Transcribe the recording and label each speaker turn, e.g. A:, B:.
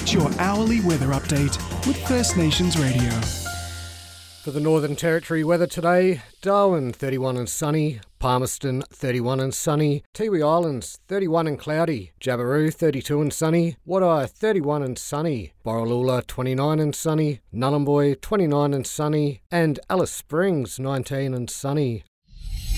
A: Get your hourly weather update with First Nations Radio.
B: For the Northern Territory weather today, Darwin 31 and sunny, Palmerston 31 and sunny, Tiwi Islands 31 and cloudy, Jabiru 32 and sunny, Wadeye 31 and sunny, Borroloola 29 and sunny, Nhulunbuy 29 and sunny, and Alice Springs 19 and sunny.